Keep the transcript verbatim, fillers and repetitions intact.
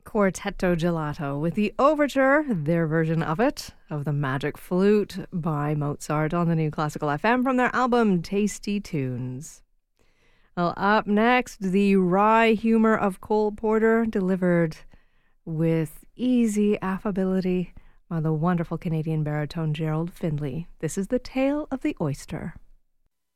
Quartetto Gelato with the overture, their version of it, of the Magic Flute by Mozart on the New Classical F M from their album Tasty Tunes. Well, up next, the wry humor of Cole Porter, delivered with easy affability by the wonderful Canadian baritone Gerald Findlay. This is The Tale of the Oyster.